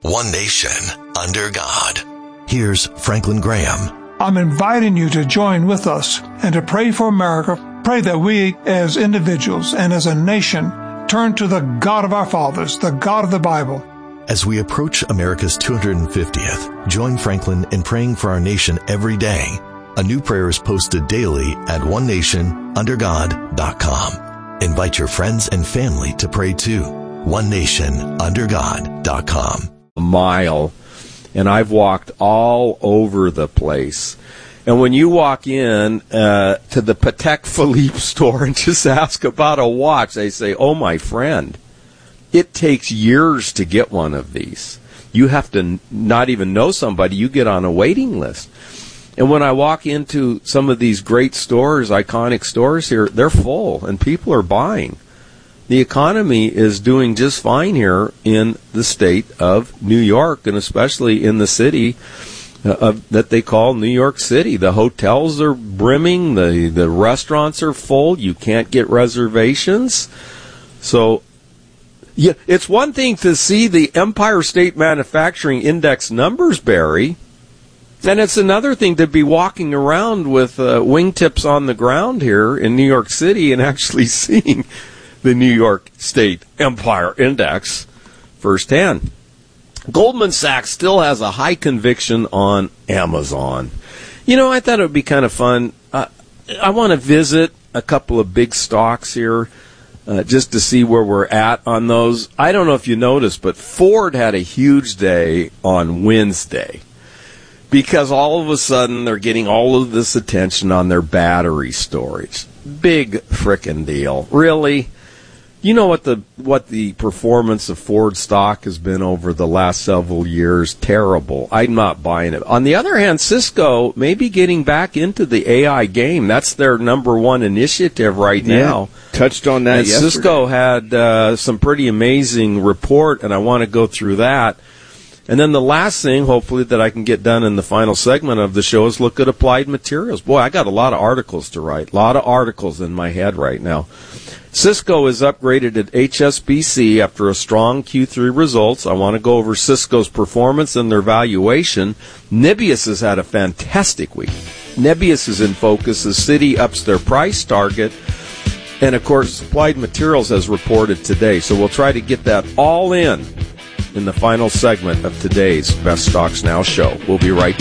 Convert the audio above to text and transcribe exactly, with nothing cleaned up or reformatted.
one nation, under God. Here's Franklin Graham. I'm inviting you to join with us and to pray for America. Pray that we as individuals and as a nation turn to the God of our fathers, the God of the Bible. As we approach America's two hundred fiftieth, join Franklin in praying for our nation every day. A new prayer is posted daily at one nation under god dot com. Invite your friends and family to pray too. one nation under god dot com. A mile, and I've walked all over the place. And when you walk in uh, to the Patek Philippe store and just ask about a watch, they say, oh, my friend, it takes years to get one of these. You have to n- not even know somebody. You get on a waiting list. And when I walk into some of these great stores, iconic stores here, they're full, and people are buying. The economy is doing just fine here in the state of New York, and especially in the city uh, of, that they call New York City. The hotels are brimming. The, the restaurants are full. You can't get reservations. So yeah, it's one thing to see the Empire State Manufacturing Index numbers, Barry, and it's another thing to be walking around with uh, wingtips on the ground here in New York City and actually seeing the New York State Empire Index firsthand. Goldman Sachs still has a high conviction on Amazon. You know, I thought it would be kind of fun. Uh, I want to visit a couple of big stocks here uh, just to see where we're at on those. I don't know if you noticed, but Ford had a huge day on Wednesday because all of a sudden they're getting all of this attention on their battery storage. Big frickin' deal. Really? You know what the what the performance of Ford stock has been over the last several years? Terrible. I'm not buying it. On the other hand, Cisco may be getting back into the A I game. That's their number one initiative right yeah, now. Touched on that and yesterday. Cisco had uh, some pretty amazing report, and I want to go through that. And then the last thing, hopefully, that I can get done in the final segment of the show is look at Applied Materials. Boy, I got a lot of articles to write. A lot of articles in my head right now. Cisco is upgraded at H S B C after a strong Q three results. I want to go over Cisco's performance and their valuation. Nebius has had a fantastic week. Nebius is in focus as Citi ups their price target. And, of course, Applied Materials has reported today. So we'll try to get that all in in the final segment of today's Best Stocks Now show. We'll be right back.